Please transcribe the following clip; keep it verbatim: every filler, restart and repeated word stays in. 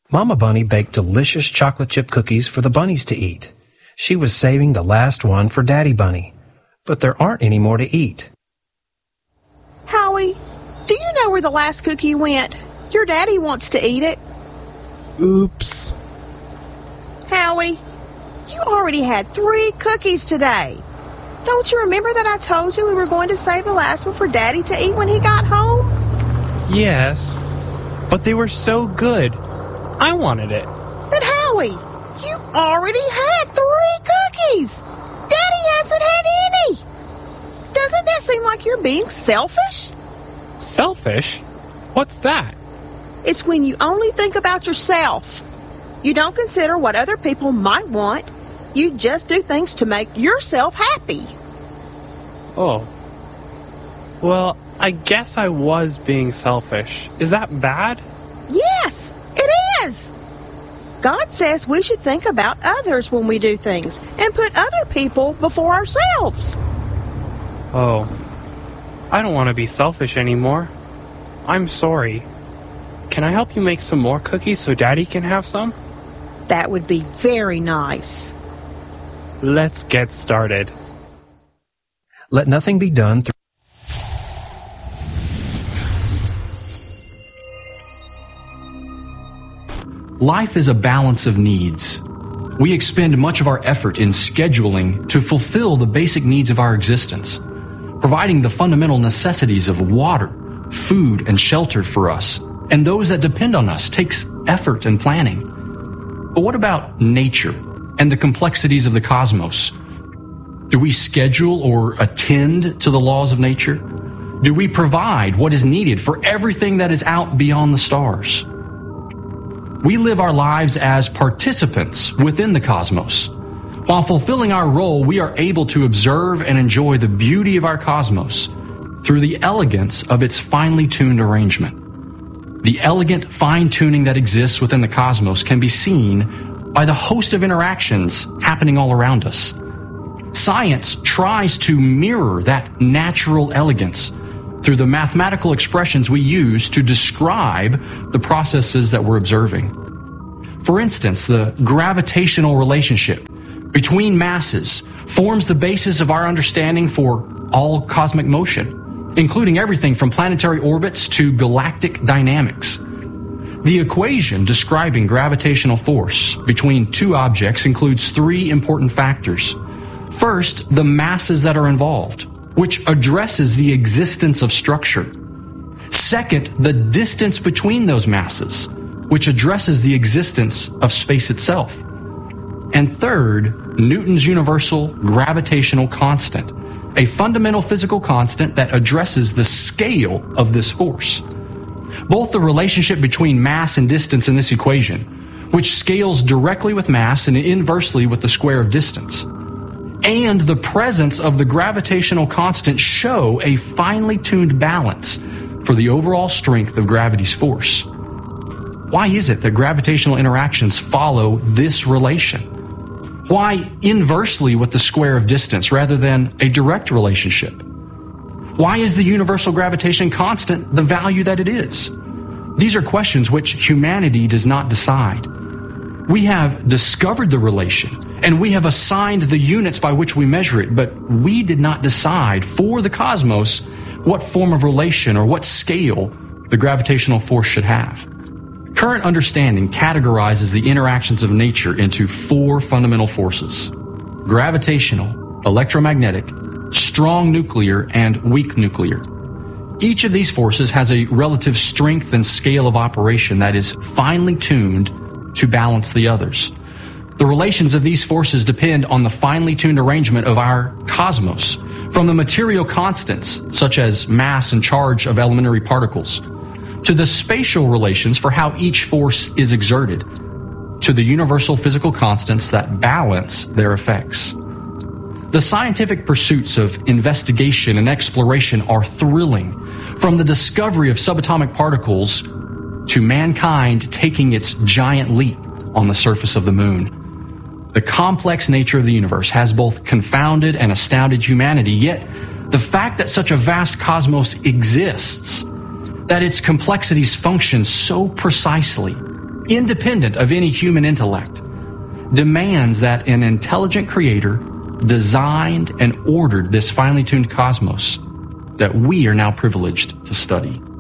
Mama Bunny baked delicious chocolate chip cookies for the bunnies to eat. She was saving the last one for Daddy Bunny, but there aren't any more to eat. Howie, do you know where the last cookie went? Your daddy wants to eat it. Oops. Howie, you already had three cookies today. Don't you remember that I told you we were going to save the last one for Daddy to eat when he got home? Yes, but they were so good. I wanted it. But Howie, you already had three cookies. Daddy hasn't had any. Doesn't that seem like you're being selfish? Selfish? What's that? It's when you only think about yourself. You don't consider what other people might want. You just do things to make yourself happy. Oh. Well, I guess I was being selfish. Is that bad? Yes, it is. God says we should think about others when we do things and put other people before ourselves. Oh. I don't want to be selfish anymore. I'm sorry. Can I help you make some more cookies so Daddy can have some? That would be very nice. Let's get started. Let nothing be done through Life is a balance of needs. We expend much of our effort in scheduling to fulfill the basic needs of our existence, providing the fundamental necessities of water, food, and shelter for us, and those that depend on us takes effort and planning. But what about nature and the complexities of the cosmos? Do we schedule or attend to the laws of nature? Do we provide what is needed for everything that is out beyond the stars? We live our lives as participants within the cosmos. While fulfilling our role, we are able to observe and enjoy the beauty of our cosmos through the elegance of its finely tuned arrangement. The elegant fine-tuning that exists within the cosmos can be seen by the host of interactions happening all around us. Science tries to mirror that natural elegance through the mathematical expressions we use to describe the processes that we're observing. For instance, the gravitational relationship between masses forms the basis of our understanding for all cosmic motion, including everything from planetary orbits to galactic dynamics. The equation describing gravitational force between two objects includes three important factors. First, the masses that are involved, which addresses the existence of structure. Second, the distance between those masses, which addresses the existence of space itself. And third, Newton's universal gravitational constant, a fundamental physical constant that addresses the scale of this force. Both the relationship between mass and distance in this equation, which scales directly with mass and inversely with the square of distance, and the presence of the gravitational constant show a finely tuned balance for the overall strength of gravity's force. Why is it that gravitational interactions follow this relation? Why inversely with the square of distance rather than a direct relationship? Why is the universal gravitation constant the value that it is? These are questions which humanity does not decide. We have discovered the relation, and we have assigned the units by which we measure it, but we did not decide for the cosmos what form of relation or what scale the gravitational force should have. Current understanding categorizes the interactions of nature into four fundamental forces: gravitational, electromagnetic, strong nuclear, and weak nuclear. Each of these forces has a relative strength and scale of operation that is finely tuned to balance the others. The relations of these forces depend on the finely tuned arrangement of our cosmos, from the material constants, such as mass and charge of elementary particles, to the spatial relations for how each force is exerted, to the universal physical constants that balance their effects. The scientific pursuits of investigation and exploration are thrilling, from the discovery of subatomic particles to mankind taking its giant leap on the surface of the moon. The complex nature of the universe has both confounded and astounded humanity, yet the fact that such a vast cosmos exists, that its complexities function so precisely, independent of any human intellect, demands that an intelligent creator designed and ordered this finely tuned cosmos that we are now privileged to study.